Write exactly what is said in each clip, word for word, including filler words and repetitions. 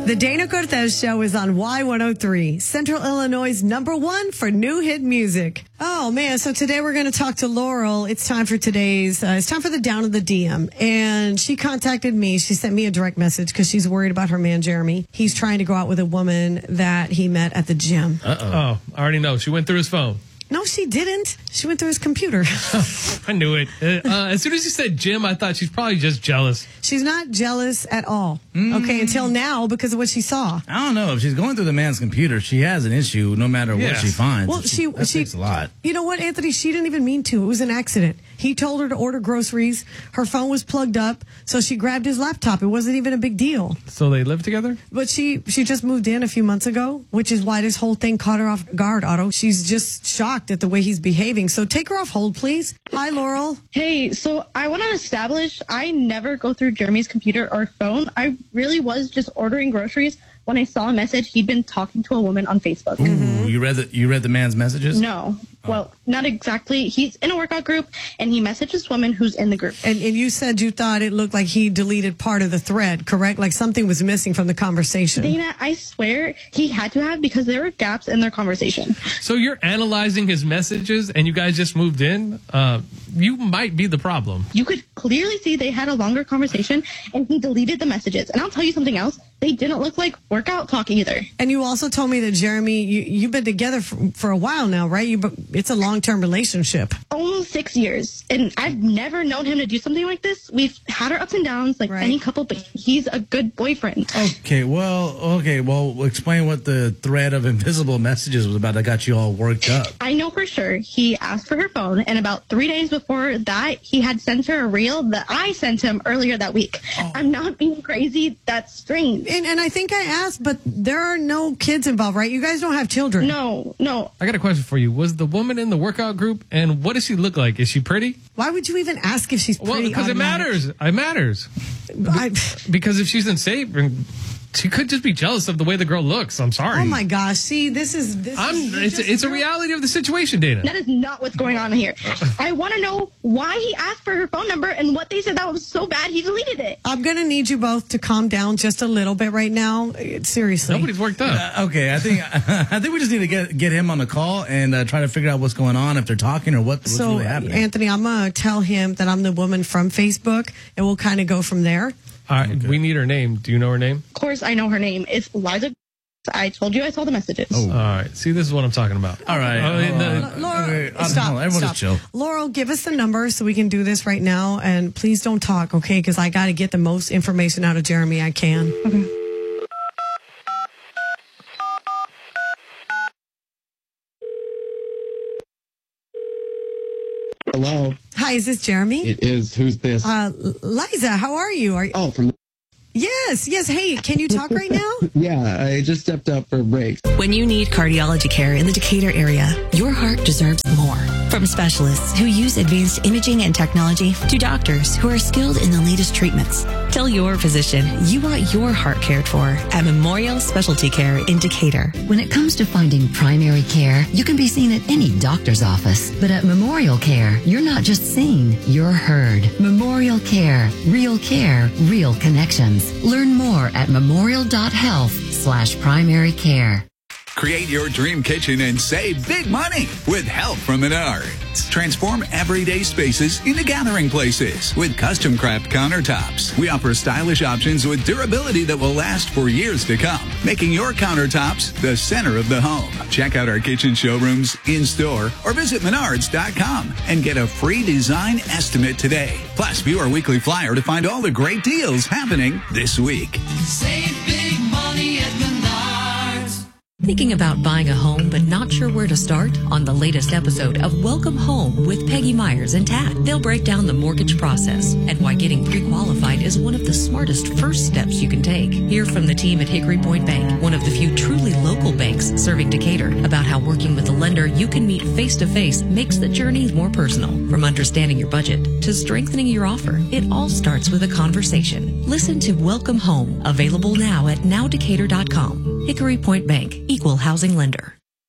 The Dana Cortez Show is on Y one oh three, Central Illinois' number one for new hit music. Oh, man. So today we're going to talk to Laurel. It's time for today's, uh, it's time for the Down of the D M. And she contacted me. She sent me a direct message because she's worried about her man, Jeremy. He's trying to go out with a woman that he met at the gym. Uh-oh. Oh, I already know. She went through his phone. No, she didn't. She went through his computer. I knew it. Uh, as soon as you said gym, I thought she's probably just jealous. She's not jealous at all. Mm. Okay, until now because of what she saw. I don't know. If she's going through the man's computer, she has an issue no matter Yes. what she finds. Well, she, that she takes a lot. You know what, Anthony? She didn't even mean to. It was an accident. He told her to order groceries. Her phone was plugged up, so she grabbed his laptop. It wasn't even a big deal. So they live together? But she she just moved in a few months ago, which is why this whole thing caught her off guard, Otto. She's just shocked at the way he's behaving. So take her off hold, please. Hi, Laurel. Hey, so I want to establish I never go through Jeremy's computer or phone. I really was just ordering groceries when I saw a message he'd been talking to a woman on Facebook. Ooh, mm-hmm. you read the you read the man's messages? No. Well, not exactly. He's in a workout group, and he messaged this woman who's in the group. And, and you said you thought it looked like he deleted part of the thread, correct? Like something was missing from the conversation. Dana, I swear he had to have because there were gaps in their conversation. So you're analyzing his messages, and you guys just moved in? Uh, you might be the problem. You could clearly see they had a longer conversation, and he deleted the messages. And I'll tell you something else. They didn't look like workout talk either. And you also told me that, Jeremy, you, you've been together for, for a while now, right? You, it's a long-term relationship. Almost six years. And I've never known him to do something like this. We've had our ups and downs like right. any couple, but he's a good boyfriend. Okay, well, okay, well, explain what the thread of invisible messages was about that got you all worked up. I know for sure he asked for her phone, and about three days before that, he had sent her a reel that I sent him earlier that week. Oh. I'm not being crazy. That's strange. And, and I think I asked, but there are no kids involved, right? You guys don't have children. No, no. I got a question for you. Was the woman in the workout group, and what does she look like? Is she pretty? Why would you even ask if she's pretty? Well, because it matters. It matters. I, because if she's in shape, she could just be jealous of the way the girl looks. I'm sorry. Oh, my gosh. See, this is... This I'm, is it's, just, it's a reality of the situation, Dana. That is not what's going on here. I want to know why he asked for her phone number and what they said that was so bad he deleted it. I'm going to need you both to calm down just a little bit right now. Seriously. Nobody's worked up. Uh, okay, I think I think we just need to get get him on the call and uh, try to figure out what's going on, if they're talking or what, what's so, really happening. Anthony, I'm going to tell him that I'm the woman from Facebook, and we'll kind of go from there. All right, okay. We need her name. Do you know her name? Of course, I know her name. It's Liza. I told you I saw the messages. Oh. All right. See, this is what I'm talking about. All right. Uh, uh, the, Laurel, okay. stop. Everyone stop. just chill. Laurel, give us the number so we can do this right now. And please don't talk, okay? Because I got to get the most information out of Jeremy I can. Okay. Hello. Hi, is this Jeremy? It is. Who's this? Uh, Liza, how are you? Are you? Oh, from. Yes, yes. Hey, can you talk right now? Yeah, I just stepped up for a break. When you need cardiology care in the Decatur area, your heart deserves more. From specialists who use advanced imaging and technology to doctors who are skilled in the latest treatments. Tell your physician you want your heart cared for at Memorial Specialty Care in Decatur. When it comes to finding primary care, you can be seen at any doctor's office. But at Memorial Care, you're not just seen, you're heard. Memorial Care. Real care, real connections. Learn more at memorial.health slash primary care. Create your dream kitchen and save big money with help from Menards. Transform everyday spaces into gathering places with custom craft countertops. We offer stylish options with durability that will last for years to come, making your countertops the center of the home. Check out our kitchen showrooms in-store or visit menards dot com and get a free design estimate today. Plus, view our weekly flyer to find all the great deals happening this week. Save big money at Menards. Thinking about buying a home but not sure where to start? On the latest episode of Welcome Home with Peggy Myers and Tat, they'll break down the mortgage process and why getting pre-qualified is one of the smartest first steps you can take. Hear from the team at Hickory Point Bank, one of the few truly local banks serving Decatur, about how working with a lender you can meet face-to-face makes the journey more personal. From understanding your budget to strengthening your offer, it all starts with a conversation. Listen to Welcome Home, available now at now decatur dot com. Hickory Point Bank, equal housing lender.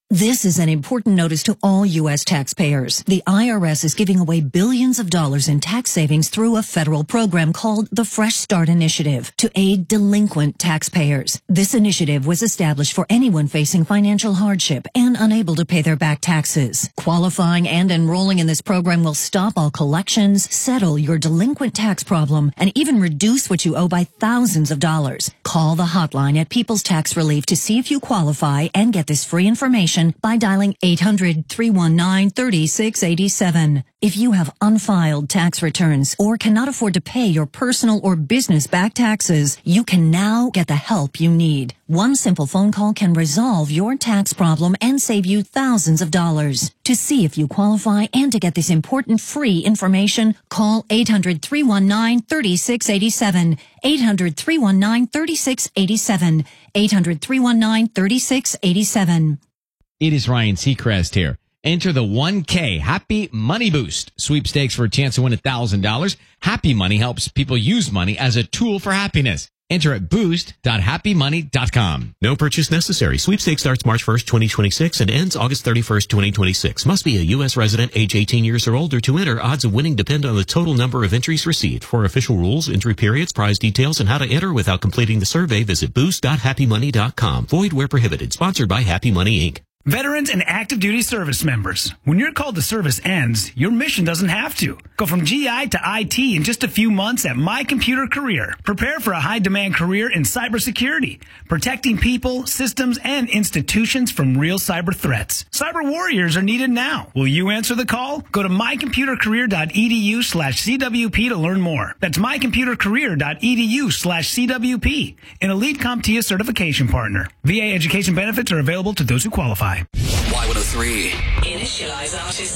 This is an important notice to all U S taxpayers. The I R S is giving away billions of dollars in tax savings through a federal program called the Fresh Start Initiative to aid delinquent taxpayers. This initiative was established for anyone facing financial hardship and unable to pay their back taxes. Qualifying and enrolling in this program will stop all collections, settle your delinquent tax problem, and even reduce what you owe by thousands of dollars. Call the hotline at People's Tax Relief to see if you qualify and get this free information by dialing eight hundred, three one nine, three six eight seven. If you have unfiled tax returns or cannot afford to pay your personal or business back taxes, you can now get the help you need. One simple phone call can resolve your tax problem and save you thousands of dollars. To see if you qualify and to get this important free information, call eight hundred, three one nine, three six eight seven. eight hundred, three one nine, three six eight seven. eight hundred, three one nine, three six eight seven. It is Ryan Seacrest here. Enter the one K Happy Money Boost sweepstakes for a chance to win one thousand dollars. Happy Money helps people use money as a tool for happiness. Enter at boost dot happy money dot com. No purchase necessary. Sweepstakes starts March first, twenty twenty-six and ends August thirty-first, twenty twenty-six. Must be a U S resident age eighteen years or older to enter. Odds of winning depend on the total number of entries received. For official rules, entry periods, prize details, and how to enter without completing the survey, visit boost dot happy money dot com. Void where prohibited. Sponsored by Happy Money, Incorporated. Veterans and active duty service members, when your call to service ends, your mission doesn't have to. Go from G I to I T in just a few months at My Computer Career. Prepare for a high-demand career in cybersecurity, protecting people, systems, and institutions from real cyber threats. Cyber warriors are needed now. Will you answer the call? Go to my computer career dot e d u slash c w p to learn more. That's my computer career dot e d u slash c w p, an elite CompTIA certification partner. V A education benefits are available to those who qualify. Y one oh three. Initialize artist